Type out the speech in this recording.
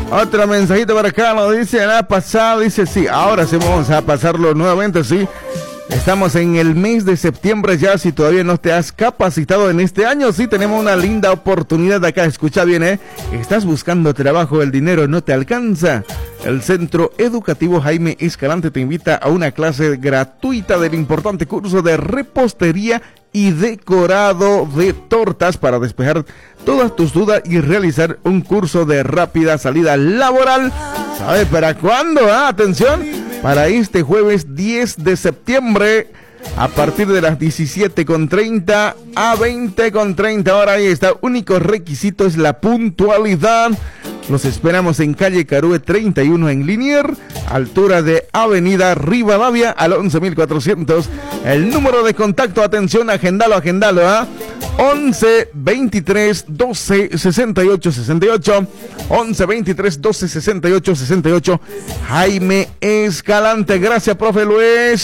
Otro mensajito para acá, lo dice la pasada, dice sí, ahora sí vamos a pasarlo nuevamente, sí. Estamos en el mes de septiembre ya, si todavía no te has capacitado en este año, sí tenemos una linda oportunidad acá, escucha bien, estás buscando trabajo, el dinero no te alcanza. El Centro Educativo Jaime Escalante te invita a una clase gratuita del importante curso de repostería y decorado de tortas para despejar todas tus dudas y realizar un curso de rápida salida laboral. ¿Sabe para cuándo? Atención. Para este jueves 10 de septiembre, a partir de las 17:30 a 20:30 horas. Ahí está, único requisito es la puntualidad. Los esperamos en calle Carúe 31 en Linier, altura de Avenida Rivadavia al 11.400. El número de contacto, atención, agendalo, 11 23 12 68 68. 11 23 12 68 68. Jaime Escalante. Gracias, profe Luis.